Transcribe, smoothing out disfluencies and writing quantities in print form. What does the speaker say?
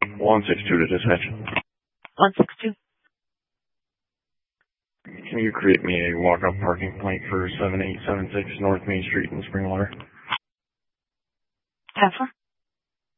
162 to dispatch. 162. Can you create me a walk-up parking complaint for 7876 North Main Street in Springwater? 10-4.